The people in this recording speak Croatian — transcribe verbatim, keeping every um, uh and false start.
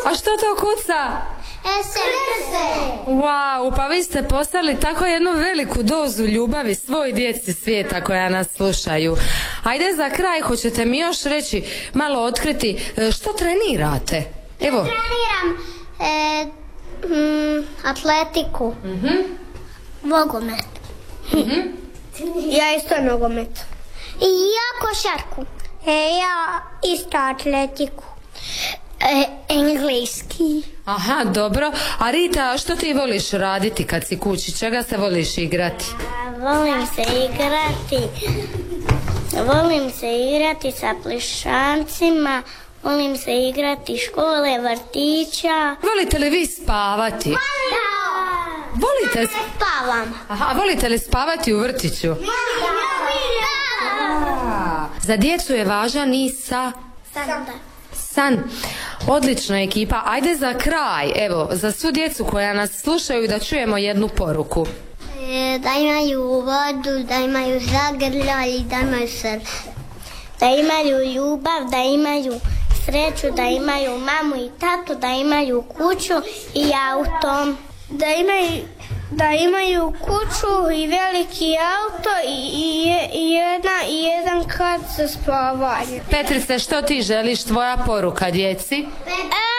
A što to kuca? Srce. Wow, pa vi ste poslali tako jednu veliku dozu ljubavi svoj djeci svijeta koja nas slušaju. Ajde za kraj, hoćete mi još reći, malo otkriti, što trenirate? Evo. Treniram e, mm, atletiku. Mhm. Nogomet. Mhm. Ja isto nogomet. I ja košarku. E, ja isto atletiku. E, engleski. Aha, dobro. A Rita, što ti voliš raditi kad si kući? Čega se voliš igrati? A, volim se igrati. Volim se igrati sa plišancima. Volim se igrati škole, vrtića. Volite li vi spavati? Volite? Spavam. Aha, volite li spavati u vrtiću? A, za djecu je važan i sa... san. Odlična ekipa. Ajde za kraj, evo, za svu djecu koja nas slušaju da čujemo jednu poruku. E, da imaju vodu, da imaju zagrljaj i da imaju srce. Da imaju ljubav, da imaju sreću, da imaju mamu i tatu, da imaju kuću i auto. Da imaju, da imaju kuću i veliki auto i, i, i, jedna, i jedan kat za spavanje. Petrice, što ti želiš, tvoja poruka djeci? E,